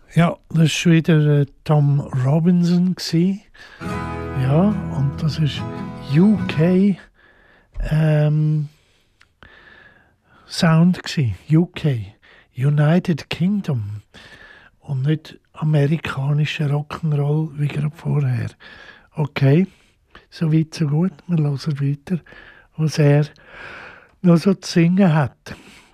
Ja, das war schon wieder Tom Robinson. Ja, und das ist UK Sound UK, United Kingdom und nicht amerikanischer Rock'n'Roll wie gerade vorher. Okay, so weit, so gut. Wir hören weiter, was er noch so zu singen hat.